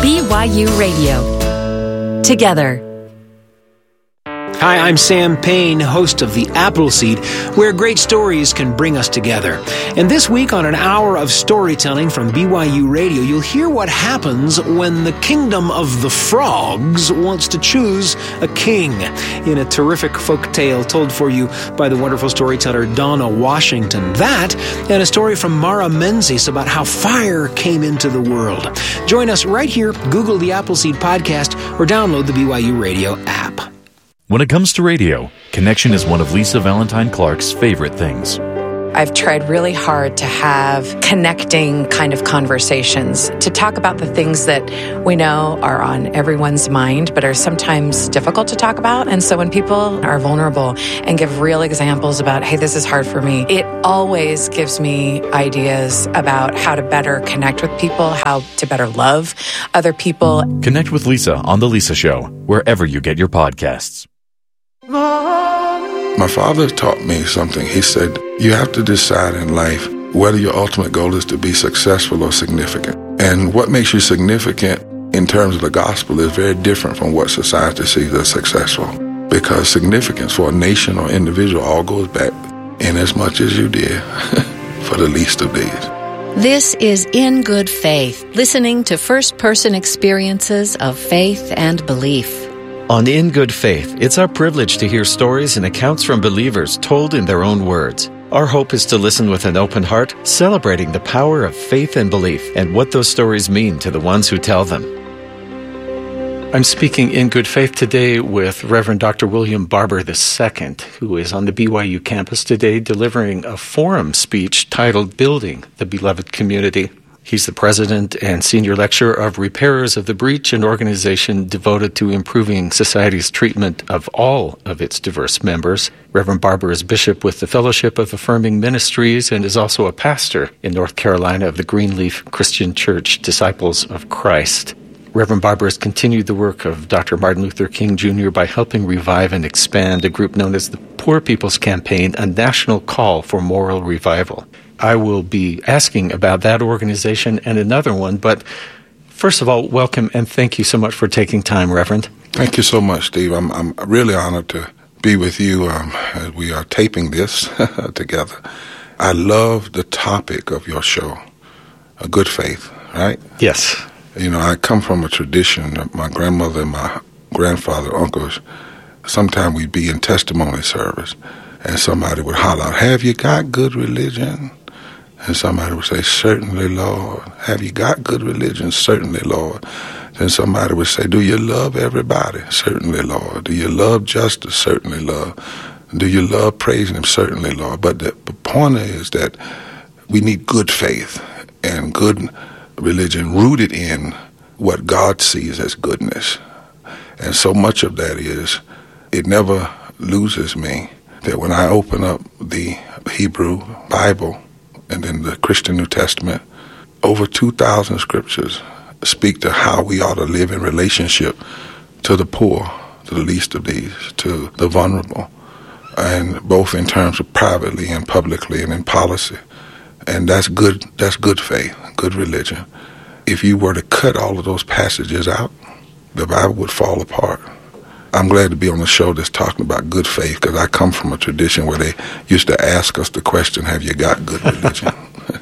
BYU Radio. Together. Hi, I'm Sam Payne, host of The Appleseed, where great stories can bring us together. And this week on an hour of storytelling from BYU Radio, you'll hear what happens when the kingdom of the frogs wants to choose a king, in a terrific folk tale told for you by the wonderful storyteller Donna Washington. That, and a story from Mara Menzies about how fire came into the world. Join us right here, Google The Appleseed Podcast, or download the BYU Radio app. When it comes to radio, connection is one of Lisa Valentine Clark's favorite things. I've tried really hard to have connecting kind of conversations, to talk about the things that we know are on everyone's mind, but are sometimes difficult to talk about. And so when people are vulnerable and give real examples about, hey, this is hard for me, it always gives me ideas about how to better connect with people, how to better love other people. Connect with Lisa on The Lisa Show, wherever you get your podcasts. My father taught me something. He said, you have to decide in life whether your ultimate goal is to be successful or significant. And what makes you significant in terms of the gospel is very different from what society sees as successful. Because significance for a nation or individual all goes back in as much as you did for the least of these. This is In Good Faith, listening to first-person experiences of faith and belief. On In Good Faith, it's our privilege to hear stories and accounts from believers told in their own words. Our hope is to listen with an open heart, celebrating the power of faith and belief and what those stories mean to the ones who tell them. I'm speaking in good faith today with Reverend Dr. William Barber II, who is on the BYU campus today delivering a forum speech titled Building the Beloved Community. He's the president and senior lecturer of Repairers of the Breach, an organization devoted to improving society's treatment of all of its diverse members. Reverend Barber is bishop with the Fellowship of Affirming Ministries and is also a pastor in North Carolina of the Greenleaf Christian Church Disciples of Christ. Reverend Barber has continued the work of Dr. Martin Luther King Jr. by helping revive and expand a group known as the Poor People's Campaign, a national call for moral revival. I will be asking about that organization and another one, but first of all, welcome and thank you so much for taking time, Reverend. Thank you so much, Steve. I'm really honored to be with you as we are taping this together. I love the topic of your show, A Good Faith, right? Yes. You know, I come from a tradition of my grandmother and my grandfather, uncles. Sometimes we'd be in testimony service, and somebody would holler out, "Have you got good religion?" And somebody would say, "Certainly, Lord." "Have you got good religion?" "Certainly, Lord." Then somebody would say, "Do you love everybody?" "Certainly, Lord." "Do you love justice?" "Certainly, Lord." "Do you love praising Him?" "Certainly, Lord." But the point is that we need good faith and good religion rooted in what God sees as goodness. And so much of that is, it never loses me that when I open up the Hebrew Bible and then the Christian New Testament, over 2,000 scriptures speak to how we ought to live in relationship to the poor, to the least of these, to the vulnerable, and both in terms of privately and publicly and in policy. And that's good faith, good religion. If you were to cut all of those passages out, the Bible would fall apart. I'm glad to be on a show that's talking about good faith, because I come from a tradition where they used to ask us the question, "Have you got good religion?"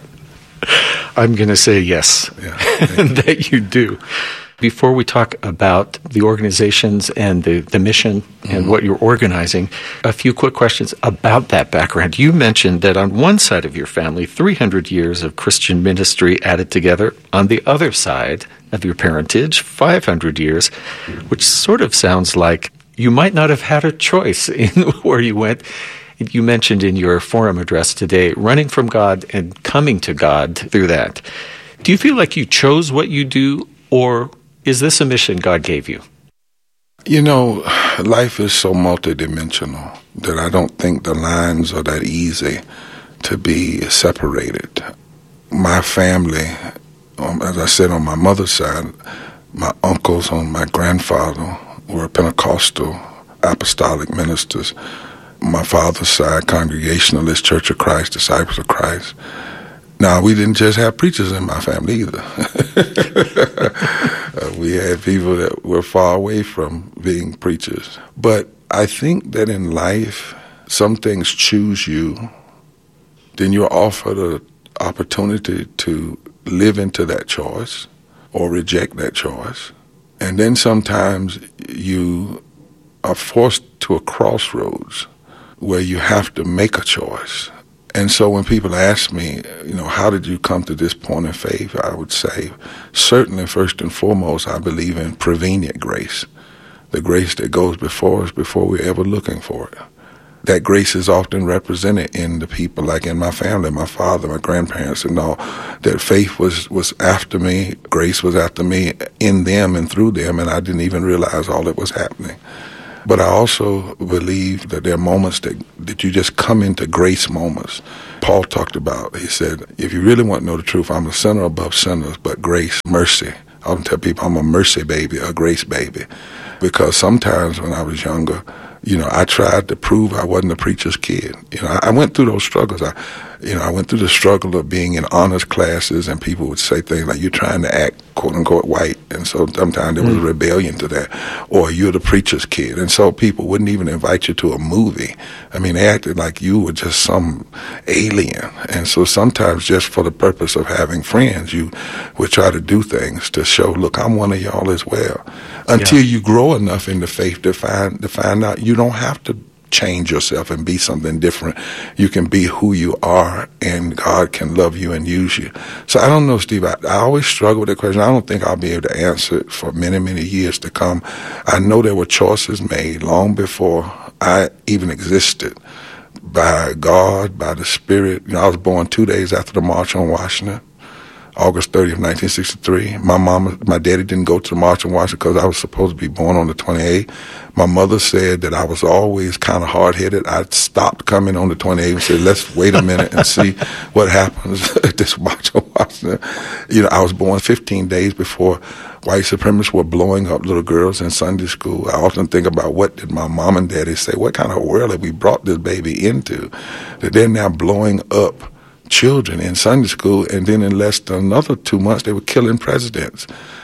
I'm going to say yes, that you do. Before we talk about the organizations and the mission and what you're organizing, a few quick questions about that background. You mentioned that on one side of your family, 300 years of Christian ministry added together. On the other side of your parentage, 500 years, which sort of sounds like you might not have had a choice in where you went. You mentioned in your forum address today, running from God and coming to God through that. Do you feel like you chose what you do, or is this a mission God gave you? You know, life is so multidimensional that I don't think the lines are that easy to be separated. My family, as I said, on my mother's side, my uncles on my grandfather were Pentecostal apostolic ministers. My father's side, Congregationalist, Church of Christ, Disciples of Christ. Now, we didn't just have preachers in my family either. We We had people that were far away from being preachers. But I think that in life, some things choose you, then you're offered an opportunity to live into that choice or reject that choice. And then sometimes you are forced to a crossroads where you have to make a choice. And so when people ask me, how did you come to this point in faith, I would say, certainly first and foremost, I believe in prevenient grace, the grace that goes before us before we're ever looking for it. That grace is often represented in the people, like in my family, my father, my grandparents, and all, that faith was after me, grace was after me in them and through them, and I didn't even realize all that was happening. But I also believe that there are moments that you just come into grace moments. Paul talked about, he said, if you really want to know the truth, I'm a sinner above sinners, but grace, mercy. I often tell people I'm a mercy baby, a grace baby. Because sometimes when I was younger, I tried to prove I wasn't a preacher's kid. I went through those struggles. I went through the struggle of being in honors classes, and people would say things like, you're trying to act, quote unquote, white. And so sometimes there was a rebellion to that. Or you're the preacher's kid. And so people wouldn't even invite you to a movie. They acted like you were just some alien. And so sometimes just for the purpose of having friends, you would try to do things to show, look, I'm one of y'all as well. Until you grow enough in the faith to find out you don't have to change yourself and be something different. You can be who you are, and God can love you and use you. So I don't know, Steve, I always struggle with that question. I don't think I'll be able to answer it for many, many years to come. I know there were choices made long before I even existed by God, by the Spirit. I was born 2 days after the March on Washington, August 30th, 1963. My daddy didn't go to the March on Washington because I was supposed to be born on the 28th. My mother said that I was always kind of hard-headed. I stopped coming on the 28th and said, let's wait a minute and see what happens at this March on Washington. I was born 15 days before white supremacists were blowing up little girls in Sunday school. I often think about, what did my mom and daddy say? What kind of world have we brought this baby into that they're now blowing up children in Sunday school, and then in less than another 2 months, they were killing presidents.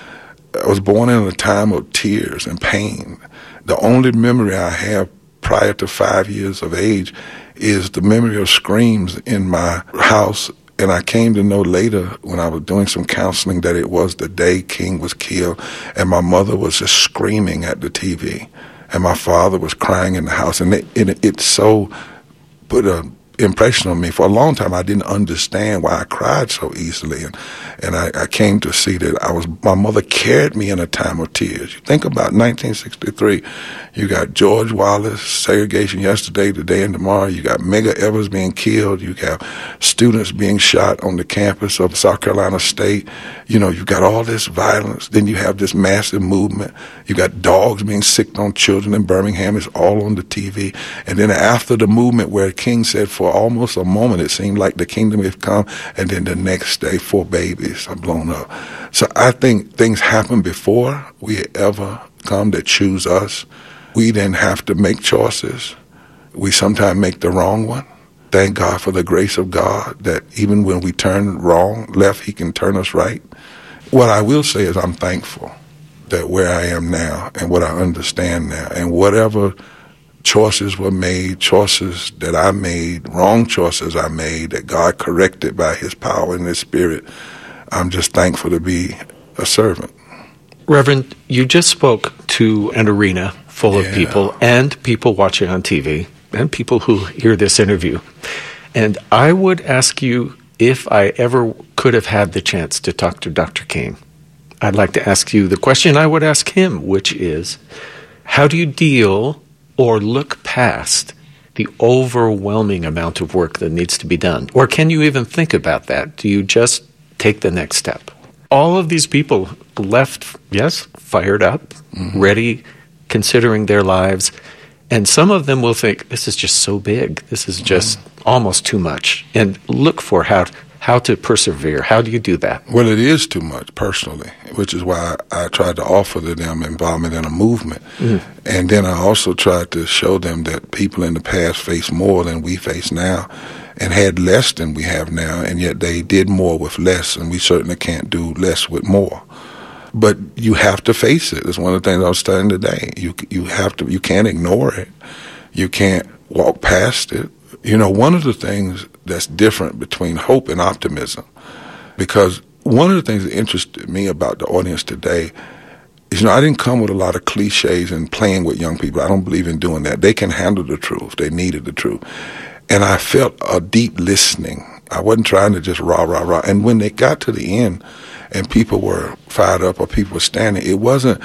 I was born in a time of tears and pain. The only memory I have prior to 5 years of age is the memory of screams in my house, and I came to know later when I was doing some counseling that it was the day King was killed, and my mother was just screaming at the TV, and my father was crying in the house, and it so put a impression on me. For a long time, I didn't understand why I cried so easily, and I came to see that my mother carried me in a time of tears. You think about 1963, you got George Wallace, segregation yesterday, today, and tomorrow. You got Medgar Evers being killed. You got students being shot on the campus of South Carolina State. You've got all this violence. Then you have this massive movement. You got dogs being sicked on children in Birmingham. It's all on the TV. And then after the movement where King said, for almost a moment, it seemed like the kingdom had come, and then the next day, 4 babies are blown up. So I think things happen before we ever come that choose us. We then have to make choices. We sometimes make the wrong one. Thank God for the grace of God that even when we turn left, He can turn us right. What I will say is I'm thankful that where I am now and what I understand now, and whatever choices were made, choices that I made, wrong choices I made, that God corrected by His power and His Spirit, I'm just thankful to be a servant. Reverend, you just spoke to an arena full of people, and people watching on TV, and people who hear this interview. And I would ask you, if I ever could have had the chance to talk to Dr. King, I'd like to ask you the question I would ask him, which is, how do you deal or look past the overwhelming amount of work that needs to be done? Or can you even think about that? Do you just take the next step? All of these people left, fired up, ready, considering their lives. And some of them will think, this is just so big. This is just almost too much. And look for how to persevere. How do you do that? Well, it is too much, personally, which is why I tried to offer to them involvement in a movement. And then I also tried to show them that people in the past faced more than we face now, and had less than we have now, and yet they did more with less, and we certainly can't do less with more. But you have to face it. It's one of the things I was studying today. You can't ignore it. You can't walk past it. You know, one of the things that's different between hope and optimism, because one of the things that interested me about the audience today is, you know, I didn't come with a lot of cliches and playing with young people. I don't believe in doing that. They can handle the truth. They needed the truth. And I felt a deep listening. I wasn't trying to just rah, rah, rah. And when they got to the end and people were fired up or people were standing, it wasn't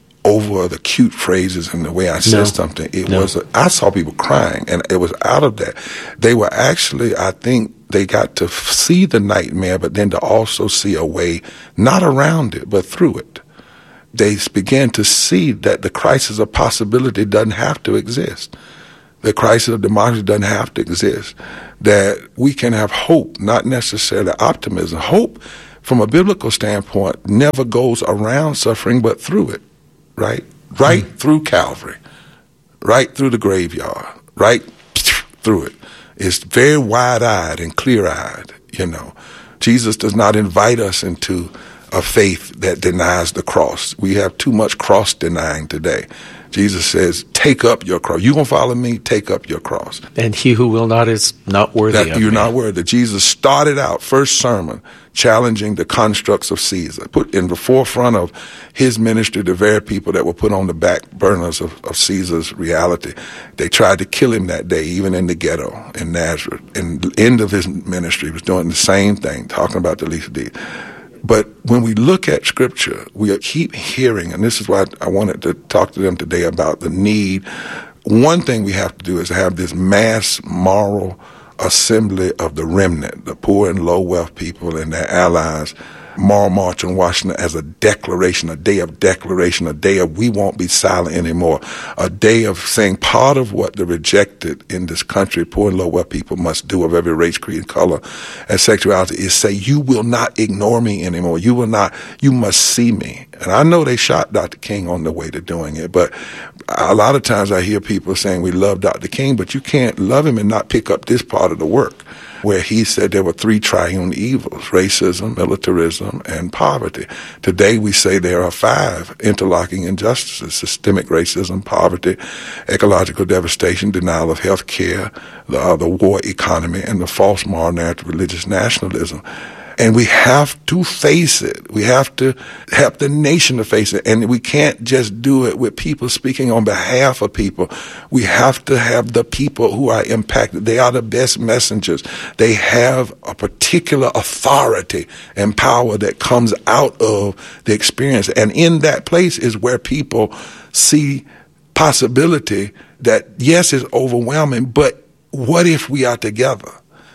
over the cute phrases and the way I said something. It was, I saw people crying, and it was out of that. They were actually, I think, they got to see the nightmare, but then to also see a way, not around it, but through it. They began to see that the crisis of possibility doesn't have to exist. The crisis of democracy doesn't have to exist. That we can have hope, not necessarily optimism. Hope, from a biblical standpoint, never goes around suffering, but through it, right? Right through Calvary, right through the graveyard, right through it. It's very wide-eyed and clear-eyed, you know. Jesus does not invite us into a faith that denies the cross. We have too much cross denying today. Jesus says, take up your cross. You going to follow me? Take up your cross. And he who will not is not worthy of You're me. not worthy. Jesus started out, first sermon, challenging the constructs of Caesar, put in the forefront of his ministry the very people that were put on the back burners of Caesar's reality. They tried to kill him that day, even in the ghetto in Nazareth. And the end of his ministry was doing the same thing, talking about the least of these. But when we look at Scripture, we keep hearing, and this is why I wanted to talk to them today about the need. One thing we have to do is have this mass moral assembly of the remnant, the poor and low wealth people and their allies, moral march on Washington as a declaration, a day of declaration, a day of we won't be silent anymore, a day of saying part of what the rejected in this country, poor and low wealth people must do of every race, creed, color, and sexuality is say, you will not ignore me anymore. You will not, you must see me. And I know they shot Dr. King on the way to doing it, but a lot of times I hear people saying we love Dr. King, but you can't love him and not pick up this part of the work, where he said there were three triune evils: racism, militarism, and poverty. Today we say there are five interlocking injustices: systemic racism, poverty, ecological devastation, denial of health care, the war economy, and the false moral narrative, religious nationalism. And we have to face it. We have to help the nation to face it. And we can't just do it with people speaking on behalf of people. We have to have the people who are impacted. They are the best messengers. They have a particular authority and power that comes out of the experience. And in that place is where people see possibility that, yes, is overwhelming, but what if we are together?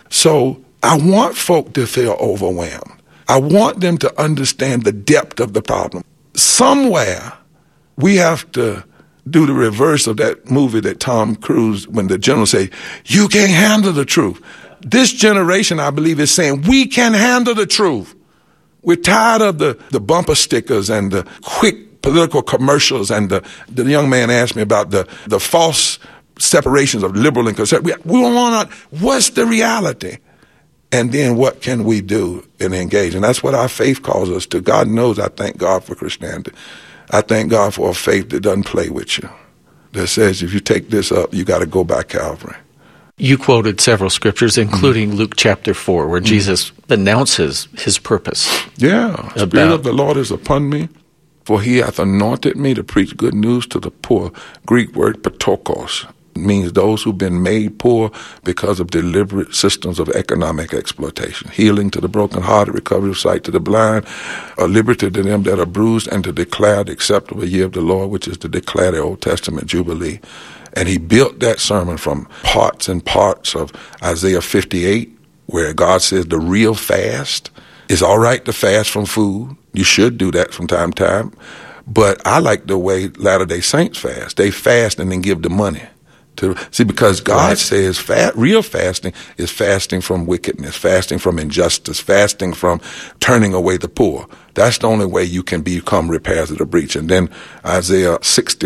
So I want folk to feel overwhelmed. I want them to understand the depth of the problem. Somewhere, we have to do the reverse of that movie that Tom Cruise, when the general say, you can't handle the truth. This generation, I believe, is saying, we can handle the truth. We're tired of the bumper stickers and the quick political commercials. And the young man asked me about the false separations of liberal and conservative. We want to, what's the reality? And then what can we do and engage? And that's what our faith calls us to. God knows I thank God for Christianity. I thank God for a faith that doesn't play with you, that says if you take this up, you got to go by Calvary. You quoted several scriptures, including Luke chapter 4, where Jesus announces his purpose. Yeah. The Spirit of the Lord is upon me, for he hath anointed me to preach good news to the poor. Greek word patokos. Means those who've been made poor because of deliberate systems of economic exploitation. Healing to the brokenhearted, recovery of sight to the blind, a liberty to them that are bruised, and to declare the acceptable year of the Lord, which is to declare the Old Testament Jubilee. And he built that sermon from parts and parts of Isaiah 58, where God says the real fast is all right to fast from food. You should do that from time to time. But I like the way Latter-day Saints fast. They fast and then give the money. Because God says real fasting is fasting from wickedness, fasting from injustice, fasting from turning away the poor. That's the only way you can become repairs of the breach. And then Isaiah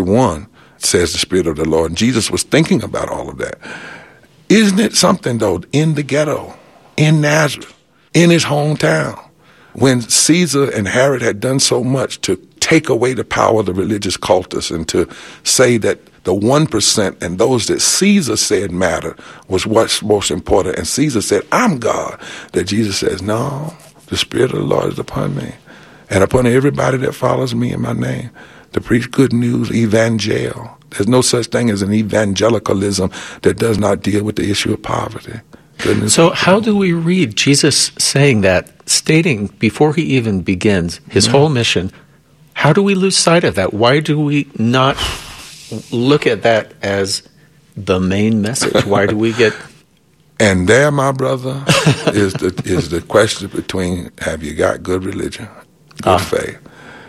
61 says the Spirit of the Lord. And Jesus was thinking about all of that. Isn't it something, though, in the ghetto, in Nazareth, in his hometown, when Caesar and Herod had done so much to take away the power of the religious cultists and to say that the 1% and those that Caesar said mattered was what's most important. And Caesar said, I'm God. That Jesus says, no, the Spirit of the Lord is upon me and upon everybody that follows me in my name to preach good news, evangel. There's no such thing as an evangelicalism that does not deal with the issue of poverty. Goodness. So how do we read Jesus saying that, stating before he even begins his whole mission? How do we lose sight of that? Why do we not look at that as the main message? Why do we get... And there, my brother, is the question between, have you got good religion, good faith?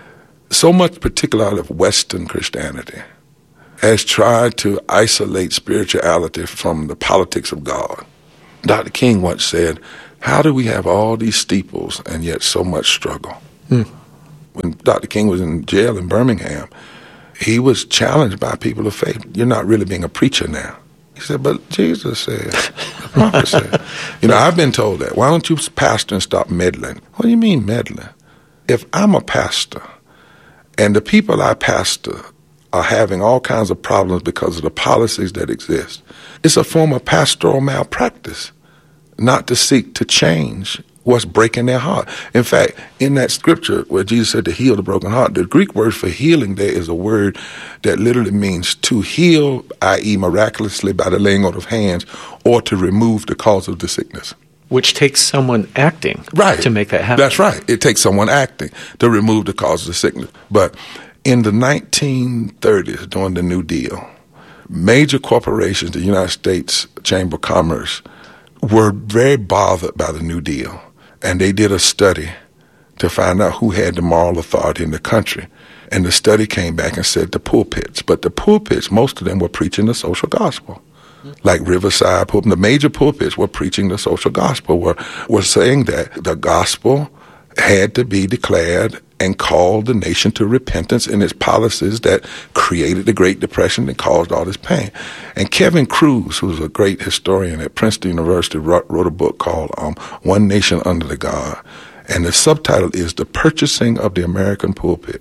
So much, particularly of Western Christianity, has tried to isolate spirituality from the politics of God. Dr. King once said, how do we have all these steeples and yet so much struggle? When Dr. King was in jail in Birmingham, he was challenged by people of faith. You're not really being a preacher now. He said, but Jesus said, the prophet said. I've been told that. Why don't you pastor and stop meddling? What do you mean meddling? If I'm a pastor and the people I pastor are having all kinds of problems because of the policies that exist, it's a form of pastoral malpractice not to seek to change what's breaking their heart. In fact, in that scripture where Jesus said to heal the broken heart, the Greek word for healing there is a word that literally means to heal, i.e. miraculously by the laying on of hands, or to remove the cause of the sickness. Which takes someone acting to make that happen. That's right. It takes someone acting to remove the cause of the sickness. But in the 1930s, during the New Deal, major corporations, the United States Chamber of Commerce, were very bothered by the New Deal. And they did a study to find out who had the moral authority in the country. And the study came back and said the pulpits. But the pulpits, most of them were preaching the social gospel. Like Riverside pulpit, the major pulpits were preaching the social gospel, were saying that the gospel had to be declared and called the nation to repentance in its policies that created the Great Depression and caused all this pain. And Kevin Cruz, who's a great historian at Princeton University, wrote a book called One Nation Under the God. And the subtitle is The Purchasing of the American Pulpit.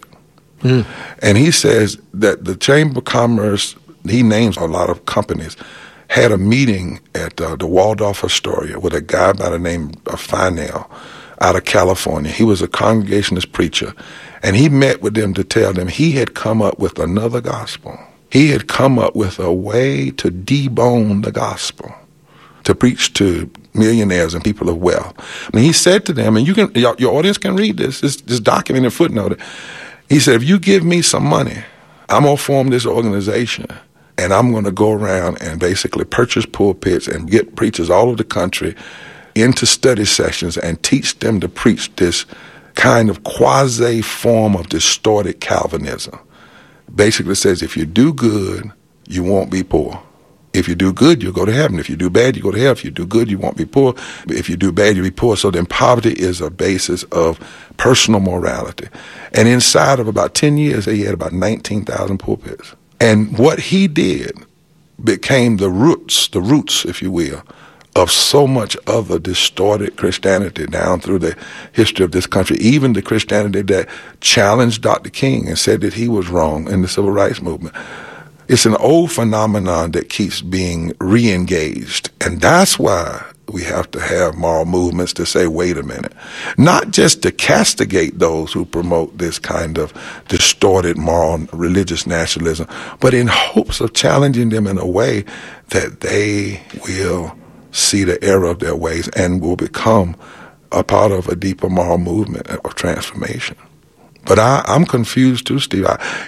And he says that the Chamber of Commerce, he names a lot of companies, had a meeting at the Waldorf Astoria with a guy by the name of Feinell out of California. He was a Congregationalist preacher, and he met with them to tell them he had come up with another gospel. He had come up with a way to debone the gospel, to preach to millionaires and people of wealth. And he said to them, and your audience can read this documented footnote. He said, if you give me some money, I'm going to form this organization, and I'm going to go around and basically purchase pulpits and get preachers all over the country into study sessions and teach them to preach this kind of quasi form of distorted Calvinism. Basically says if you do good, you won't be poor. If you do good, you'll go to heaven. If you do bad, you go to hell. If you do good, you won't be poor. If you do bad, you'll be poor. So then poverty is a basis of personal morality. And inside of about 10 years, he had about 19,000 pulpits. And what he did became the roots, if you will, of so much other distorted Christianity down through the history of this country, even the Christianity that challenged Dr. King and said that he was wrong in the Civil Rights Movement. It's an old phenomenon that keeps being re-engaged, and that's why we have to have moral movements to say, wait a minute, not just to castigate those who promote this kind of distorted moral religious nationalism, but in hopes of challenging them in a way that they will see the error of their ways and will become a part of a deeper moral movement of transformation. But I'm confused too, Steve.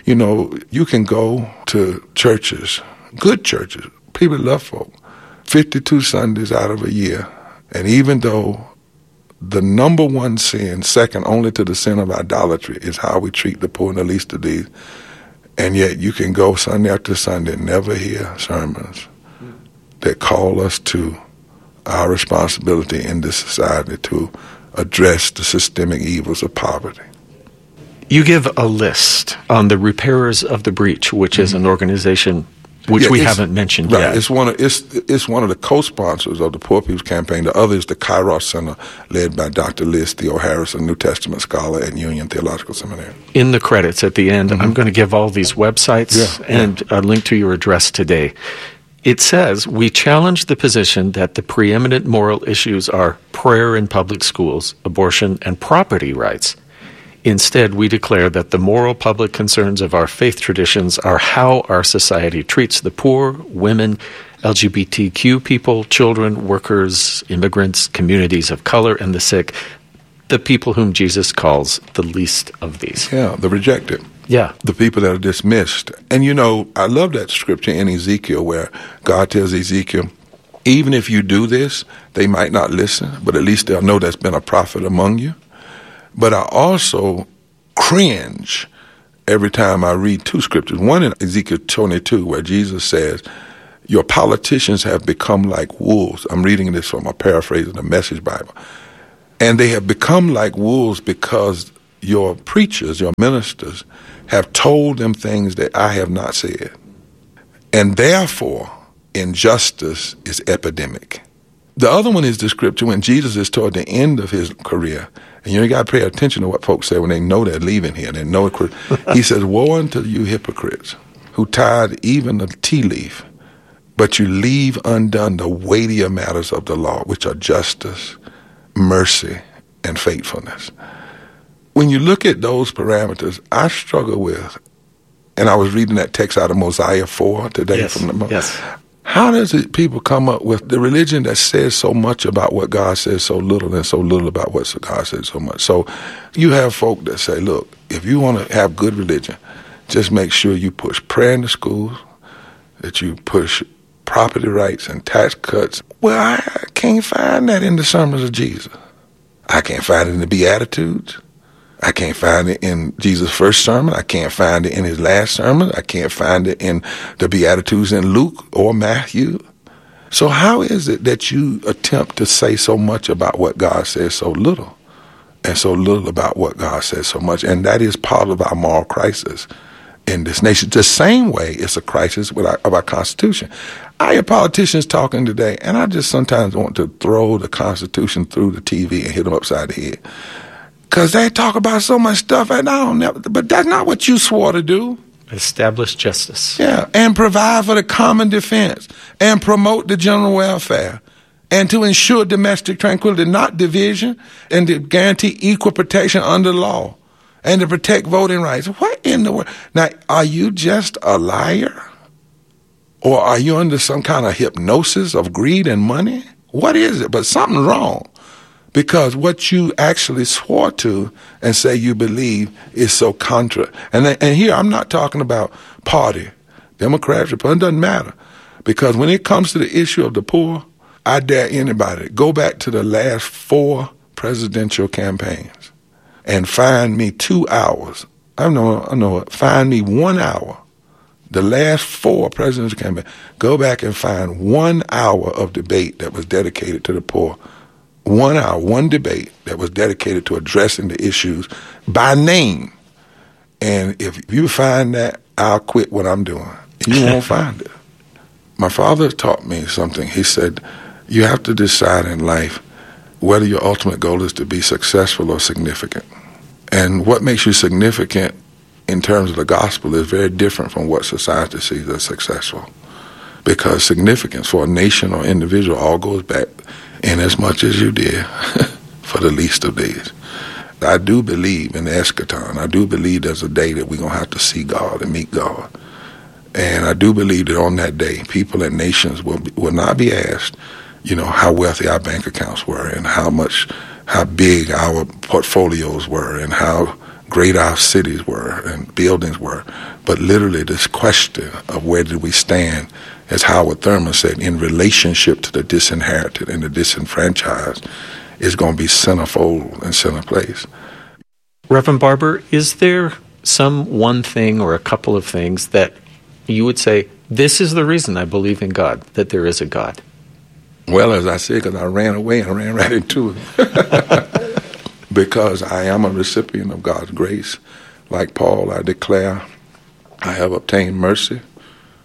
You can go to churches, good churches, people love folk, 52 Sundays out of a year. And even though the number one sin, second only to the sin of idolatry, is how we treat the poor and the least of these, and yet you can go Sunday after Sunday and never hear sermons that call us to our responsibility in this society to address the systemic evils of poverty. You give a list on the Repairers of the Breach, which is an organization which we haven't mentioned right, yet. It's one of the co-sponsors of the Poor People's Campaign. The other is the Kairos Center, led by Dr. Liz Theo Harris, a New Testament scholar at Union Theological Seminary. In the credits at the end, I'm going to give all these websites and a link to your address today. It says, we challenge the position that the preeminent moral issues are prayer in public schools, abortion, and property rights. Instead, we declare that the moral public concerns of our faith traditions are how our society treats the poor, women, LGBTQ people, children, workers, immigrants, communities of color, and the sick, the people whom Jesus calls the least of these. Yeah, the rejected. Yeah. The people that are dismissed. And I love that scripture in Ezekiel where God tells Ezekiel, even if you do this, they might not listen, but at least they'll know there's been a prophet among you. But I also cringe every time I read two scriptures. One in Ezekiel 22 where Jesus says, your politicians have become like wolves. I'm reading this from a paraphrase of the Message Bible. And they have become like wolves because your preachers, your ministers, have told them things that I have not said. And therefore, injustice is epidemic. The other one is the scripture when Jesus is toward the end of his career. And you got to pay attention to what folks say when they know they're leaving here. They know it. He says, woe unto you hypocrites who tied even the tea leaf, but you leave undone the weightier matters of the law, which are justice, mercy, and faithfulness. When you look at those parameters, I struggle with, and I was reading that text out of Mosiah 4 today from the book. Yes. How does people come up with the religion that says so much about what God says so little and so little about what God says so much? So you have folk that say, look, if you want to have good religion, just make sure you push prayer in the schools, that you push property rights and tax cuts. Well, I can't find that in the sermons of Jesus. I can't find it in the Beatitudes. I can't find it in Jesus' first sermon. I can't find it in his last sermon. I can't find it in the Beatitudes in Luke or Matthew. So how is it that you attempt to say so much about what God says so little, and so little about what God says so much? And that is part of our moral crisis in this nation. The same way it's a crisis of our Constitution. I hear politicians talking today, and I just sometimes want to throw the Constitution through the TV and hit them upside the head. Because they talk about so much stuff, and but that's not what you swore to do. Establish justice. Yeah, and provide for the common defense, and promote the general welfare, and to ensure domestic tranquility, not division, and to guarantee equal protection under law, and to protect voting rights. What in the world? Now, are you just a liar? Or are you under some kind of hypnosis of greed and money? What is it? But something's wrong. Because what you actually swore to and say you believe is so contra. And here I'm not talking about party, Democrats, Republicans, doesn't matter. Because when it comes to the issue of the poor, I dare anybody, go back to the last 4 presidential campaigns and find me 2 hours. Find me 1 hour. The last 4 presidential campaigns, go back and find 1 hour of debate that was dedicated to the poor. 1 hour, one debate that was dedicated to addressing the issues by name. And if you find that, I'll quit what I'm doing. You won't find it. My father taught me something. He said, you have to decide in life whether your ultimate goal is to be successful or significant. And what makes you significant in terms of the gospel is very different from what society sees as successful. Because significance for a nation or individual all goes back in as much as you did for the least of these. I do believe in the eschaton. I do believe there's a day that we're going to have to see God and meet God. And I do believe that on that day, people and nations will not be asked, how wealthy our bank accounts were and how big our portfolios were and how great our cities were and buildings were. But literally this question of where did we stand, as Howard Thurman said, in relationship to the disinherited and the disenfranchised, is going to be centerfold and center place. Reverend Barber, is there some one thing or a couple of things that you would say, this is the reason I believe in God, that there is a God? Well, as I said, because I ran away and ran right into it. Because I am a recipient of God's grace. Like Paul, I declare I have obtained mercy.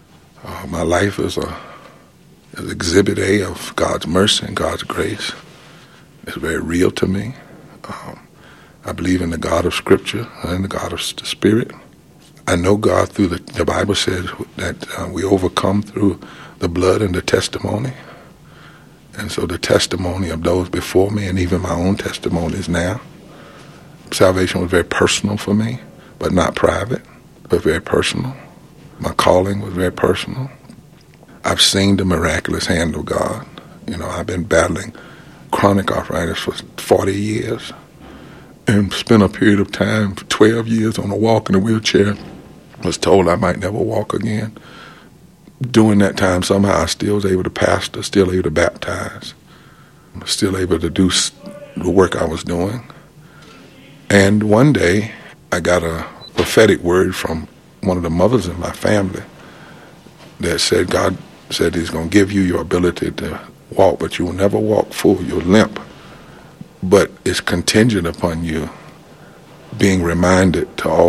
My life is Exhibit A of God's mercy and God's grace. It's very real to me. I believe in the God of Scripture and the God of the Spirit. I know God through the Bible says that we overcome through the blood and the testimony. And so the testimony of those before me and even my own testimonies now. Salvation was very personal for me, but not private, but very personal. My calling was very personal. I've seen the miraculous hand of God. I've been battling chronic arthritis for 40 years and spent a period of time, 12 years on a walk in a wheelchair. Was told I might never walk again. During that time, somehow I still was able to pastor, still able to baptize, still able to do the work I was doing. And one day, I got a prophetic word from one of the mothers in my family that said, God said he's going to give you your ability to walk, but you will never walk full. You'll limp. But it's contingent upon you being reminded to